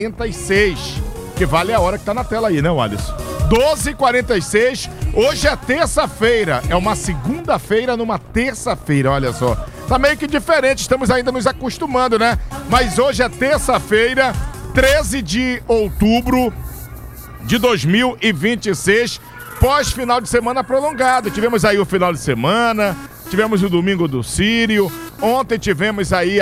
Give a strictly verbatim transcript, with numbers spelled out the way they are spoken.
quarenta e seis, que vale a hora que tá na tela aí, né, Alisson? doze e quarenta e seis, hoje é terça-feira, é uma segunda-feira numa terça-feira, olha só. Tá meio que diferente, estamos ainda nos acostumando, né? Mas hoje é terça-feira, treze de outubro de dois mil e vinte e seis, pós-final de semana prolongado. Tivemos aí o final de semana, tivemos o domingo do Sírio, ontem tivemos aí